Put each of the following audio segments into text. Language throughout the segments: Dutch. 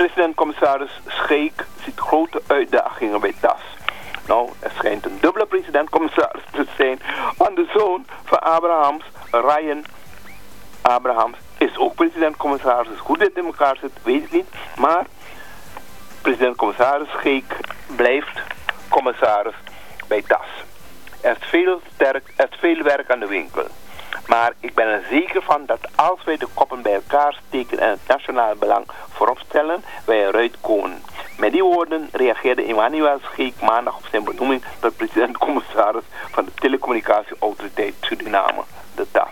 President-commissaris Scheek ziet grote uitdagingen bij TAS. Nou, er schijnt een dubbele president-commissaris te zijn. Want de zoon van Abrahams, Ryan Abrahams, is ook president-commissaris. Dus hoe dit in elkaar zit, weet ik niet. Maar president-commissaris Scheek blijft commissaris bij TAS. Er is veel werk aan de winkel. Maar ik ben er zeker van dat als wij de koppen bij elkaar steken en het nationale belang voorop stellen, wij eruit komen. Met die woorden reageerde Emmanuel Scheek maandag op zijn benoeming tot president-commissaris van de Telecommunicatieautoriteit Suriname, de TAS.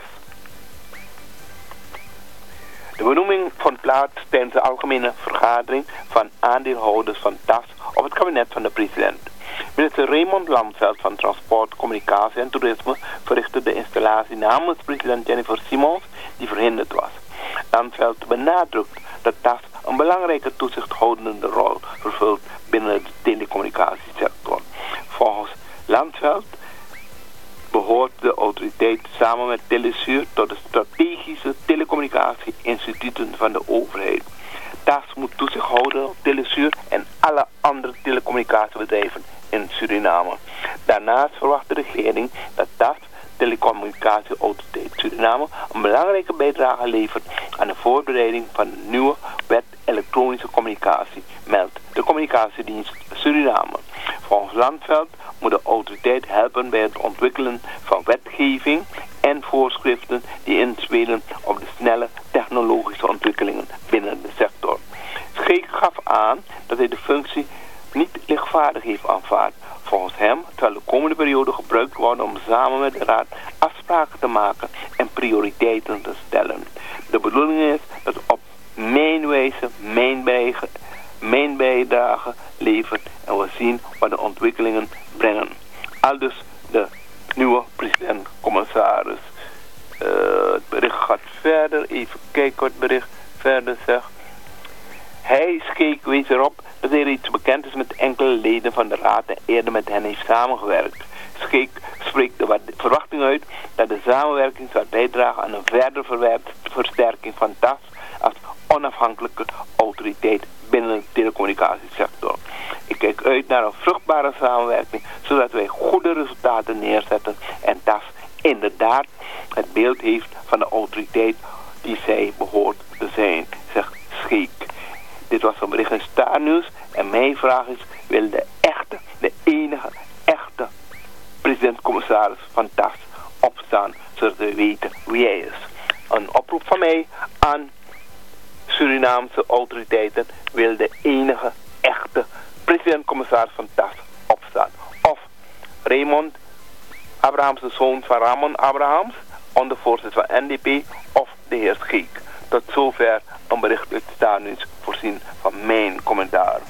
De benoeming vond plaats tijdens de algemene vergadering van aandeelhouders van TAS op het kabinet van de president. Minister Raymond Lamsveld van Transport, Communicatie en Toerisme verrichtte de installatie namens president Jennifer Simons, die verhinderd was. Lamsveld benadrukt dat TAS een belangrijke toezichthoudende rol vervult binnen de telecommunicatiesector. Volgens Lamsveld behoort de autoriteit samen met Telesur tot de strategische telecommunicatie-instituten van de overheid. TAS moet toezicht houden op Telesur en alle andere telecommunicatiebedrijven in Suriname. Daarnaast verwacht de regering dat TAS, Telecommunicatieautoriteit Suriname, een belangrijke bijdrage levert aan de voorbereiding van de nieuwe wet elektronische communicatie, meldt de Communicatiedienst Suriname. Volgens Landveld moet de autoriteit helpen bij het ontwikkelen van wetgeving en voorschriften die inspelen op de snelle technologische ontwikkelingen binnen de sector. Scheek gaf aan dat hij de functie niet lichtvaardig heeft aanvaard. Volgens hem zal de komende periode gebruikt worden om samen met de Raad afspraken te maken en prioriteiten te stellen. De bedoeling is dat op mijn wijze mijn bijdrage levert en we zien wat de ontwikkelingen brengen. Aldus de nieuwe president-commissaris. Het bericht gaat verder. Even kijken wat het bericht verder zegt. Hij, Scheek, wees erop dat hij reeds bekend is met enkele leden van de Raad en eerder met hen heeft samengewerkt. Scheek spreekt de verwachting uit dat de samenwerking zal bijdragen aan een verdere versterking van TAS als onafhankelijke autoriteit binnen de telecommunicatiesector. Ik kijk uit naar een vruchtbare samenwerking, zodat wij goede resultaten neerzetten en TAS inderdaad het beeld heeft van de autoriteit die zij behoort te zijn, zegt Scheek. Dit was een bericht in Star News en mijn vraag is, wil de enige echte president-commissaris van TAS opstaan, zodat we weten wie hij is. Een oproep van mij aan Surinaamse autoriteiten, wil de enige echte president-commissaris van TAS opstaan. Of Raymond Abrahams, de zoon van Ramon Abrahams, ondervoorzitter van NDP, of de heer Scheek. Tot zover een bericht uit Star News voorzien van mijn commentaar.